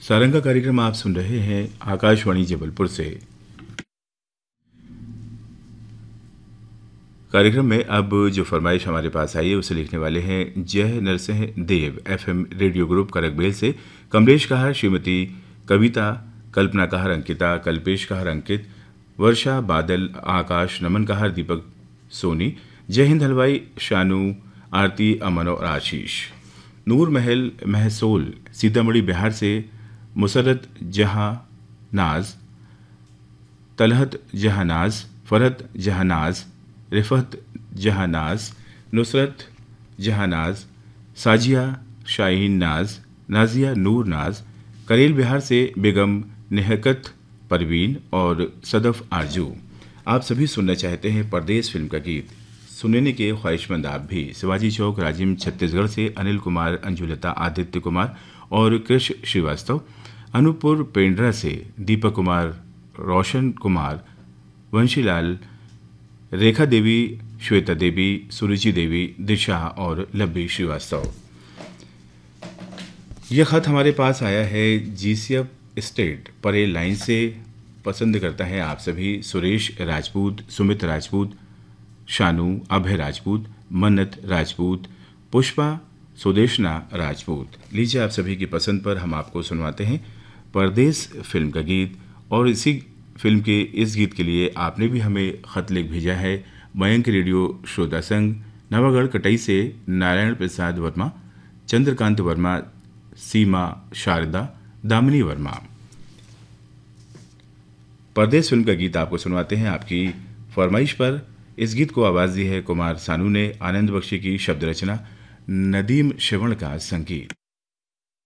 सारंगा कार्यक्रम आप सुन रहे हैं आकाशवाणी जबलपुर से। कार्यक्रम में अब जो फरमाइश हमारे पास आई है उसे लिखने वाले हैं जय Narsingh Dev FM radio group करकबेल से। कमलेश कहार, श्रीमती कविता, कल्पना कहार, अंकिता, कल्पेश कहार, अंकित, वर्षा, बादल, आकाश, नमन कहार, दीपक सोनी, जय हिंद हलवाई, शानू, आरती, अमन और आशीष। नूर महल महसोल सीतामढ़ी बिहार से मुसरत जहां नाज, तलहत जहां नाज, फरहत जहां नाज, रिफत जहां नाज, नुसरत जहां नाज, साजिया शाहीन नाज, नाजिया नूर नाज, करेल बिहार से बेगम नेहकत परवीन और सदफ आरजू। आप सभी सुनना चाहते हैं परदेस फिल्म का गीत। सुनने के ख्वाहिशमंद आप भी। शिवाजी चौक राजिम छत्तीसगढ़ से अनिल कुमार, अंजुलता, आदित्य कुमार और कृष श्रीवास्तव। अनूपपुर पेंड्रा से दीपक कुमार, रोशन कुमार, वंशीलाल, रेखा देवी, श्वेता देवी, सुरुचि देवी, दिशा और लब्बी श्रीवास्तव। यह खत हमारे पास आया है जीसीएफ स्टेट परेल लाइन से। पसंद करता है आप सभी सुरेश राजपूत, सुमित राजपूत, शानू, अभय राजपूत, मन्नत राजपूत, पुष्पा, सुदेशना राजपूत। लीजिए आप सभी की पसंद पर हम आपको सुनवाते हैं परदेस फिल्म का गीत। और इसी फिल्म के इस गीत के लिए आपने भी हमें खत लिख भेजा है। मयंक रेडियो श्रोता संघ, नवागढ़ कटई से नारायण प्रसाद वर्मा, चंद्रकांत वर्मा, सीमा शारदा, दामिनी वर्मा। परदेस फिल्म का गीत आपको सुनवाते हैं आपकी फरमाइश पर। इस गीत को आवाज़ दी है कुमार सानू ने, आनंद बख्शी की शब्द रचना, नदीम श्रवण का संगीत।